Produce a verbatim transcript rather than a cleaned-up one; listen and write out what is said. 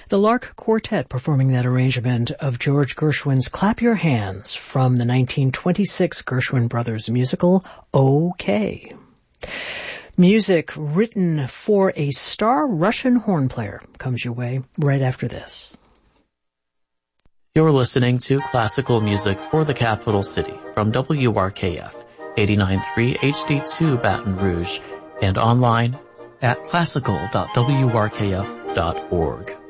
The Lark Quartet performing that arrangement of George Gershwin's Clap Your Hands from the nineteen twenty-six Gershwin Brothers musical, OK. Music written for a star Russian horn player comes your way right after this. You're listening to classical music for the capital city from W R K F, eighty-nine point three H D two Baton Rouge, and online at classical dot w r k f dot org.